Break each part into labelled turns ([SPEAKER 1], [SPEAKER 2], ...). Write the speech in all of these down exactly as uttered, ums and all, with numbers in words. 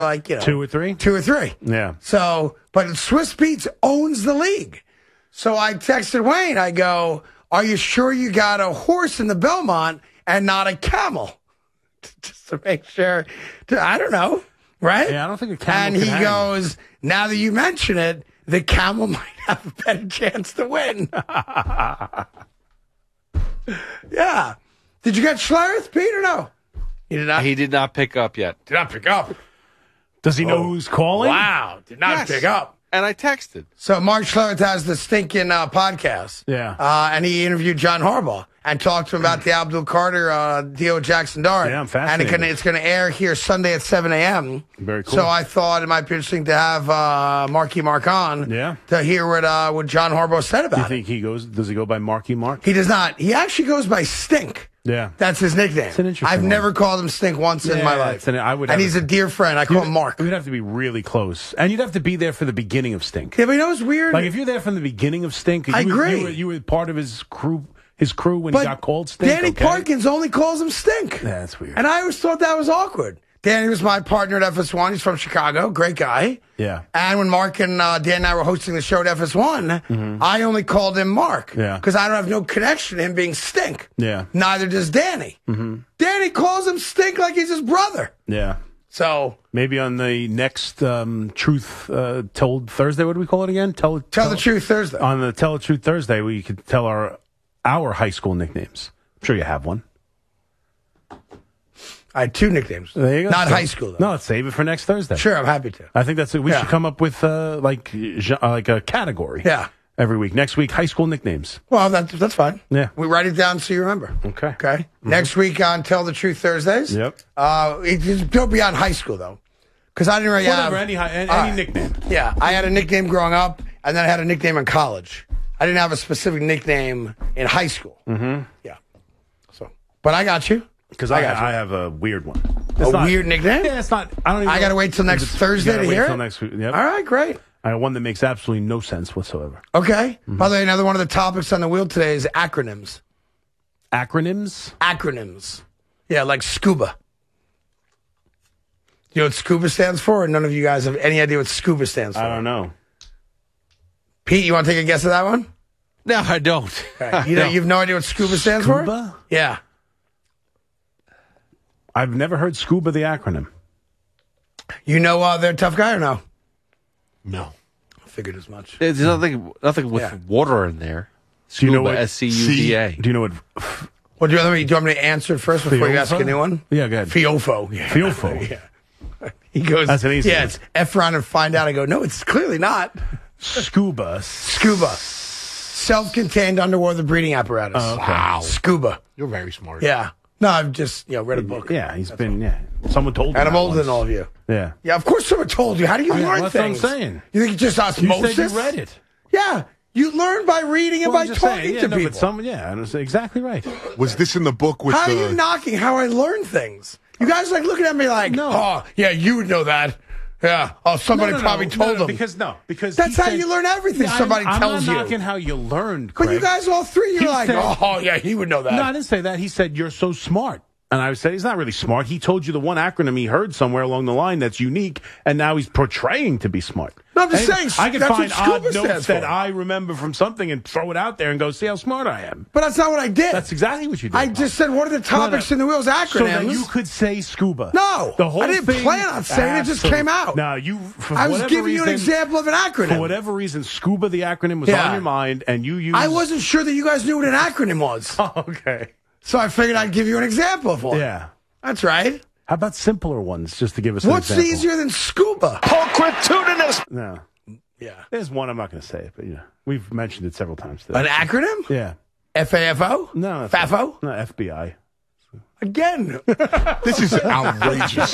[SPEAKER 1] like, you know.
[SPEAKER 2] Two or three?
[SPEAKER 1] Two or three.
[SPEAKER 2] Yeah.
[SPEAKER 1] So, but Swiss Beats owns the league. So I texted Wayne, I go, are you sure you got a horse in the Belmont and not a camel? Just to make sure. To, I don't know. Right?
[SPEAKER 2] Yeah, I don't think a camel
[SPEAKER 1] And
[SPEAKER 2] can
[SPEAKER 1] he
[SPEAKER 2] hang.
[SPEAKER 1] goes, now that you mention it, the camel might have a better chance to win. Yeah. Did you get Schlereth, Pete, or no? You did not?
[SPEAKER 3] He did not pick up yet.
[SPEAKER 1] Did not pick up.
[SPEAKER 2] Does he know
[SPEAKER 1] Oh.
[SPEAKER 2] who's calling?
[SPEAKER 1] Wow. Did not
[SPEAKER 3] Yes.
[SPEAKER 1] pick up.
[SPEAKER 3] And I texted.
[SPEAKER 1] So Mark Schlereth has the stinking uh, podcast.
[SPEAKER 2] Yeah.
[SPEAKER 1] Uh, and he interviewed John Harbaugh and talked to him about the Abdul Carter uh, deal with Jackson Dart.
[SPEAKER 2] Yeah, I'm
[SPEAKER 1] And
[SPEAKER 2] fascinated.
[SPEAKER 1] it can, it's going to air here Sunday at seven a.m.
[SPEAKER 2] Very cool.
[SPEAKER 1] So I thought it might be interesting to have uh, Marky Mark on
[SPEAKER 2] Yeah.
[SPEAKER 1] to hear what uh, what John Harbaugh said
[SPEAKER 2] Do
[SPEAKER 1] about
[SPEAKER 2] you
[SPEAKER 1] it.
[SPEAKER 2] think he goes? Does he go by Marky Mark?
[SPEAKER 1] He does not. He actually goes by Stink.
[SPEAKER 2] Yeah.
[SPEAKER 1] That's his nickname.
[SPEAKER 2] It's an interesting
[SPEAKER 1] I've
[SPEAKER 2] one.
[SPEAKER 1] never called him Stink once in
[SPEAKER 2] Yeah,
[SPEAKER 1] my life.
[SPEAKER 2] it's an- I would
[SPEAKER 1] and
[SPEAKER 2] have
[SPEAKER 1] he's
[SPEAKER 2] a-
[SPEAKER 1] a dear friend. I call him Mark.
[SPEAKER 2] You'd have to be really close, and you'd have to be there for the beginning of Stink.
[SPEAKER 1] Yeah, but you know what's weird?
[SPEAKER 2] Like if you're there from the beginning of Stink, you
[SPEAKER 1] I
[SPEAKER 2] were-
[SPEAKER 1] agree.
[SPEAKER 2] You were, you were part of his crew. His crew when
[SPEAKER 1] but
[SPEAKER 2] he got called Stink.
[SPEAKER 1] Danny
[SPEAKER 2] okay?
[SPEAKER 1] Parkins only calls him Stink.
[SPEAKER 2] Yeah, that's weird.
[SPEAKER 1] And I always thought that was awkward. Danny was my partner at F S one. He's from Chicago. Great guy.
[SPEAKER 2] Yeah.
[SPEAKER 1] And when Mark and uh, Dan and I were hosting the show at F S one, I only called him Mark.
[SPEAKER 2] Yeah.
[SPEAKER 1] Because I don't have no connection to him being Stink.
[SPEAKER 2] Yeah.
[SPEAKER 1] Neither does Danny. Mm-hmm. Danny calls him Stink like he's his brother.
[SPEAKER 2] Yeah.
[SPEAKER 1] So
[SPEAKER 2] Maybe on the next um, Truth uh, Told Thursday, what do we call it again? Tell,
[SPEAKER 1] tell the truth Thursday.
[SPEAKER 2] On the Tell the Truth Thursday, we could tell our our high school nicknames. I'm sure you have one.
[SPEAKER 1] I had two nicknames.
[SPEAKER 2] There you go.
[SPEAKER 1] Not
[SPEAKER 2] So-
[SPEAKER 1] high school, though.
[SPEAKER 2] No, let's save it for next Thursday.
[SPEAKER 1] Sure, I'm happy to.
[SPEAKER 2] I think that's it. We
[SPEAKER 1] Yeah.
[SPEAKER 2] should come up with uh, like gen- uh, like a category.
[SPEAKER 1] Yeah.
[SPEAKER 2] Every week. Next week, high school nicknames.
[SPEAKER 1] Well, that's, that's fine.
[SPEAKER 2] Yeah.
[SPEAKER 1] We write it down so you remember.
[SPEAKER 2] Okay.
[SPEAKER 1] Okay. Next week on Tell the Truth Thursdays.
[SPEAKER 2] Yep.
[SPEAKER 1] Uh, it, it, don't be on high school, though. Because I didn't really
[SPEAKER 2] Whatever,
[SPEAKER 1] have...
[SPEAKER 2] any hi- any
[SPEAKER 1] All right.
[SPEAKER 2] nickname.
[SPEAKER 1] Yeah. I had a nickname growing up, and then I had a nickname in college. I didn't have a specific nickname in high school. Mm-hmm. Yeah. So, but I got you.
[SPEAKER 2] Because I,
[SPEAKER 1] I got you.
[SPEAKER 2] I have a weird one.
[SPEAKER 1] A
[SPEAKER 2] It's not-
[SPEAKER 1] weird nickname?
[SPEAKER 2] Yeah, it's not. I don't. Even
[SPEAKER 1] I
[SPEAKER 2] know-
[SPEAKER 1] got to wait till next
[SPEAKER 2] It's-
[SPEAKER 1] Thursday
[SPEAKER 2] you gotta
[SPEAKER 1] to
[SPEAKER 2] wait
[SPEAKER 1] hear
[SPEAKER 2] till
[SPEAKER 1] it?
[SPEAKER 2] next week. Yep.
[SPEAKER 1] All right, great.
[SPEAKER 2] I have one that makes absolutely no sense whatsoever.
[SPEAKER 1] Okay.
[SPEAKER 2] Mm-hmm.
[SPEAKER 1] By the way, another one of the topics on the wheel today is acronyms.
[SPEAKER 2] Acronyms.
[SPEAKER 1] Acronyms. Yeah, like SCUBA. You know what SCUBA stands for? Or none of you guys have any idea what SCUBA stands for?
[SPEAKER 2] I don't know.
[SPEAKER 1] Pete, you want to take a guess at that one?
[SPEAKER 3] No, I don't.
[SPEAKER 1] Okay. You know, you have no idea what SCUBA stands for?
[SPEAKER 2] Scuba?
[SPEAKER 1] Yeah.
[SPEAKER 2] I've never heard scuba the acronym.
[SPEAKER 1] You know uh, they're a tough guy or no?
[SPEAKER 3] No.
[SPEAKER 1] I figured as much.
[SPEAKER 3] There's nothing nothing with
[SPEAKER 1] Yeah.
[SPEAKER 3] water in there.
[SPEAKER 2] Do you know
[SPEAKER 3] Scuba,
[SPEAKER 2] what-
[SPEAKER 3] S C U B A.
[SPEAKER 2] Do you know what
[SPEAKER 1] Well, do you, want me, do you want me to answer it first before you ask
[SPEAKER 2] Fiofo?
[SPEAKER 1] a new one?
[SPEAKER 2] Yeah, go ahead.
[SPEAKER 1] Fiofo. Yeah.
[SPEAKER 2] Fiofo.
[SPEAKER 1] Yeah. He goes,
[SPEAKER 2] That's an easy
[SPEAKER 1] yeah,
[SPEAKER 2] one.
[SPEAKER 1] it's Efron and find out. I go, no, it's clearly not.
[SPEAKER 2] Scuba.
[SPEAKER 1] SCUBA. Self-contained underwater breathing apparatus.
[SPEAKER 2] Oh, okay.
[SPEAKER 1] Wow. SCUBA.
[SPEAKER 4] You're very smart.
[SPEAKER 1] Yeah. No, I've just, you know, read a book.
[SPEAKER 2] Yeah, he's been. Yeah, someone told me.
[SPEAKER 1] And I'm
[SPEAKER 2] that
[SPEAKER 1] older
[SPEAKER 2] once.
[SPEAKER 1] than all of you.
[SPEAKER 2] Yeah.
[SPEAKER 1] Yeah, of course someone told you. How do you
[SPEAKER 2] I know,
[SPEAKER 1] learn
[SPEAKER 2] that's what I'm
[SPEAKER 1] things?
[SPEAKER 2] saying.
[SPEAKER 1] You think it's just
[SPEAKER 2] You
[SPEAKER 1] osmosis?
[SPEAKER 2] said you read it.
[SPEAKER 1] Yeah. You learn by reading and
[SPEAKER 2] Well,
[SPEAKER 1] by
[SPEAKER 2] I'm just
[SPEAKER 1] talking
[SPEAKER 2] saying, yeah,
[SPEAKER 1] to
[SPEAKER 2] no,
[SPEAKER 1] people.
[SPEAKER 2] But some, yeah, and it's exactly right.
[SPEAKER 4] Was this in the book with
[SPEAKER 1] How
[SPEAKER 4] the...
[SPEAKER 1] are you knocking how I learn things? You guys like looking at me like,
[SPEAKER 2] No.
[SPEAKER 1] oh, yeah, you would know that. Yeah. Oh, somebody
[SPEAKER 2] No, no,
[SPEAKER 1] probably
[SPEAKER 2] no,
[SPEAKER 1] told
[SPEAKER 2] no, no,
[SPEAKER 1] them.
[SPEAKER 2] Because no, because
[SPEAKER 1] That's
[SPEAKER 2] he
[SPEAKER 1] how
[SPEAKER 2] said-
[SPEAKER 1] you learn everything.
[SPEAKER 2] Yeah,
[SPEAKER 1] Somebody
[SPEAKER 2] I'm,
[SPEAKER 1] tells
[SPEAKER 2] I'm
[SPEAKER 1] you.
[SPEAKER 2] not knocking how you learned.
[SPEAKER 1] But you
[SPEAKER 2] Craig.
[SPEAKER 1] guys all three, you're
[SPEAKER 2] He
[SPEAKER 1] like,
[SPEAKER 2] said-
[SPEAKER 1] oh, yeah, he would know that.
[SPEAKER 2] No, I didn't say that. He said you're so smart. And I said he's not really smart. He told you the one acronym he heard somewhere along the line that's unique, and now he's portraying to be smart.
[SPEAKER 1] No, I'm just
[SPEAKER 2] And
[SPEAKER 1] saying,
[SPEAKER 2] I can
[SPEAKER 1] that's
[SPEAKER 2] find
[SPEAKER 1] what SCUBA
[SPEAKER 2] odd notes
[SPEAKER 1] stands
[SPEAKER 2] that
[SPEAKER 1] for.
[SPEAKER 2] I remember from something and throw it out there and go, see how smart I am.
[SPEAKER 1] But that's not what I did.
[SPEAKER 2] That's exactly what you did.
[SPEAKER 1] I just said, what are the topics
[SPEAKER 2] No, no.
[SPEAKER 1] in the wheels acronyms?
[SPEAKER 2] So that you could say scuba.
[SPEAKER 1] No,
[SPEAKER 2] the whole
[SPEAKER 1] I didn't
[SPEAKER 2] thing,
[SPEAKER 1] plan on saying it, it just came out.
[SPEAKER 2] No, you. For
[SPEAKER 1] I was
[SPEAKER 2] whatever
[SPEAKER 1] giving you an
[SPEAKER 2] reason-
[SPEAKER 1] example of an acronym.
[SPEAKER 2] For whatever reason, scuba the acronym was
[SPEAKER 1] Yeah.
[SPEAKER 2] on your mind, and you used.
[SPEAKER 1] I wasn't sure that you guys knew what an acronym was.
[SPEAKER 2] Oh, okay.
[SPEAKER 1] So I figured I'd give you an example of one.
[SPEAKER 2] Yeah.
[SPEAKER 1] That's right.
[SPEAKER 2] How about simpler ones, just to give us?
[SPEAKER 1] What's
[SPEAKER 2] an example?
[SPEAKER 1] easier than scuba?
[SPEAKER 2] No,
[SPEAKER 1] Yeah.
[SPEAKER 2] there's one. I'm not going to say it, but yeah, we've mentioned it several times today.
[SPEAKER 1] An acronym?
[SPEAKER 2] Yeah.
[SPEAKER 1] F A F O?
[SPEAKER 2] No. that's
[SPEAKER 1] FAFO?
[SPEAKER 2] not- No, F B I.
[SPEAKER 1] Again.
[SPEAKER 4] This is outrageous.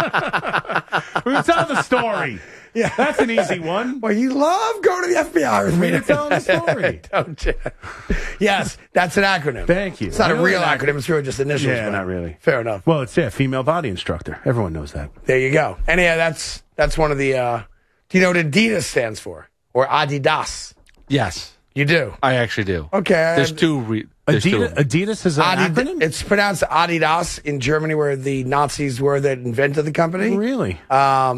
[SPEAKER 2] We're telling the story.
[SPEAKER 1] Yeah.
[SPEAKER 2] That's an easy one.
[SPEAKER 1] Well, you love going to the F B I with me.
[SPEAKER 2] We're telling the story.
[SPEAKER 1] Don't you? Yes, that's an acronym.
[SPEAKER 2] Thank you.
[SPEAKER 1] It's not
[SPEAKER 2] I
[SPEAKER 1] a
[SPEAKER 2] know
[SPEAKER 1] real
[SPEAKER 2] that
[SPEAKER 1] acronym. It's really just initials.
[SPEAKER 2] Yeah,
[SPEAKER 1] but
[SPEAKER 2] not really.
[SPEAKER 1] Fair enough.
[SPEAKER 2] Well, it's yeah, female body instructor. Everyone knows that.
[SPEAKER 1] There you go. And yeah, that's that's one of the. Uh, do you know what Adidas stands for? Or Adidas?
[SPEAKER 3] Yes,
[SPEAKER 1] You do.
[SPEAKER 3] I actually do.
[SPEAKER 1] Okay.
[SPEAKER 3] There's two. Re- There's two
[SPEAKER 2] Adidas,
[SPEAKER 3] of them.
[SPEAKER 2] Adidas is an
[SPEAKER 1] Adid-
[SPEAKER 2] acronym?
[SPEAKER 1] it's pronounced Adidas in Germany, where the Nazis were that invented the company.
[SPEAKER 2] Really?
[SPEAKER 1] Um,